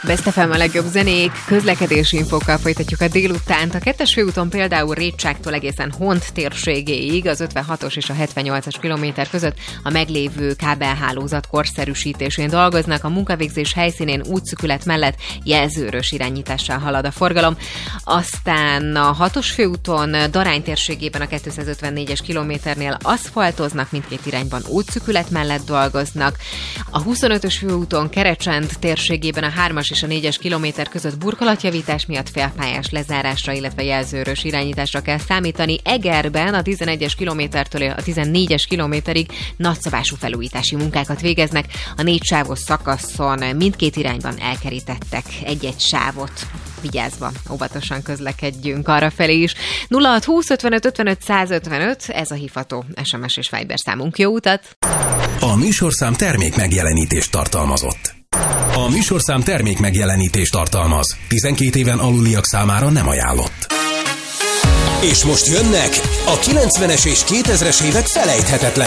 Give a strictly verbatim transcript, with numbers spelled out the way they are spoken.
Best ef em a legjobb zenék, közlekedési infókkal folytatjuk a délutánt. A kettes főúton például Rétságtól egészen Hont térségéig, az ötvenhatos és a hetvennyolcas kilométer között a meglévő kábelhálózat korszerűsítésén dolgoznak. A munkavégzés helyszínén útszűkület mellett jelzőrös irányítással halad a forgalom. Aztán a hatos főúton Darány térségében a kétszázötvennégyes kilométernél aszfaltoznak, mindkét irányban útszűkület mellett dolgoznak. A huszonötös főúton Kerecsend térségében a hármas és a négyes kilométer között burkolatjavítás miatt félpályás lezárásra, illetve jelzőrös irányításra kell számítani. Egerben a tizenegyes kilométertől a tizennégyes kilométerig nagyszabású felújítási munkákat végeznek. A négy sávos szakaszon mindkét irányban elkerítettek egy-egy sávot. Vigyázva, óvatosan közlekedjünk arrafelé is. nulla hat húsz ötvenöt ötvenöt százötvenöt, ez a hívható es em es és Viber számunk. Jó utat! A műsorszám termék megjelenítést tartalmazott. A műsorszám termék megjelenítést tartalmaz. tizenkét éven aluliak számára nem ajánlott. És most jönnek a kilencvenes és kétezres évek felejthetetlen